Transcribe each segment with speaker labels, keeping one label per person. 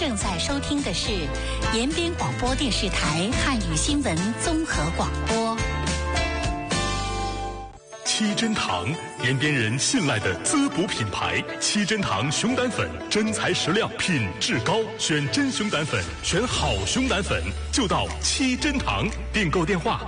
Speaker 1: 正在收听的是延边广播电视台汉语新闻综合广播。
Speaker 2: 七珍堂，延边人信赖的滋补品牌。七珍堂熊胆粉，真材实料，品质高，选真熊胆粉，选好熊胆粉，就到七珍堂。订购电话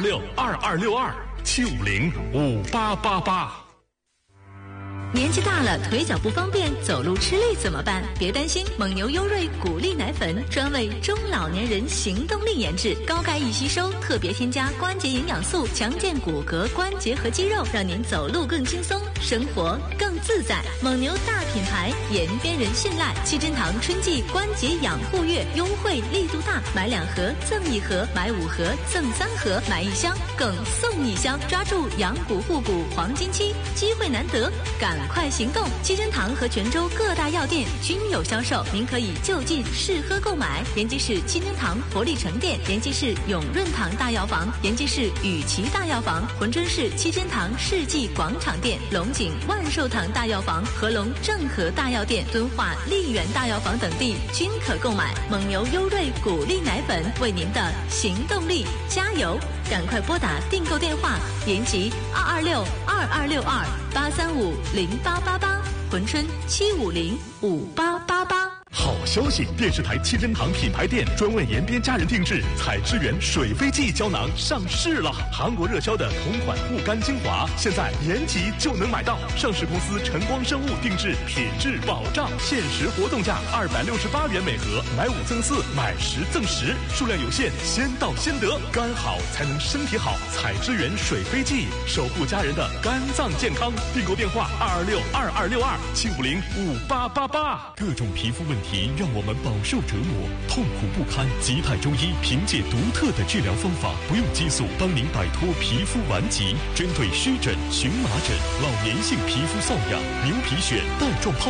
Speaker 2: 226-2262-750-5888。
Speaker 3: 年纪大了，腿脚不方便，走路吃力怎么办？别担心，蒙牛优瑞骨力奶粉专为中老年人行动力研制，高钙易吸收，特别添加关节营养素，强健骨骼、关节和肌肉，让您走路更轻松，生活更自在。蒙牛大品牌，延边人信赖。七珍堂春季关节养护月优惠力度大，买2盒赠1盒，买5盒赠3盒，买1箱更送1箱，抓住养骨护骨黄金期，机会难得，赶快行动！七珍堂和泉州各大药店均有销售，您可以就近试喝购买。延吉市七珍堂活力城店、延吉市永润堂大药房、延吉市雨琦大药房、珲春市七珍堂世纪广场店、龙井万寿堂大药房、合隆正和大药店、敦化丽园大药房等地均可购买。蒙牛优瑞骨力奶粉，为您的行动力加油！赶快拨打订购电话：延吉226-2262-835-0888，珲春750-5888。
Speaker 2: 好消息！电视台七珍堂品牌店专为延边家人定制采之源水飞记胶囊上市了。韩国热销的同款护肝精华，现在延吉就能买到。上市公司晨光生物定制，品质保障，限时活动价268元每盒，买5赠4，买10赠10，数量有限，先到先得。肝好才能身体好，采之源水飞记，守护家人的肝脏健康。订购电话226-2262-750-5888。各种皮肤问题让我们饱受折磨，痛苦不堪。吉泰中医凭借独特的治疗方法，不用激素，帮您摆脱皮肤顽疾，针对湿疹、荨麻疹、老年性皮肤瘙痒、牛皮癣、带状疱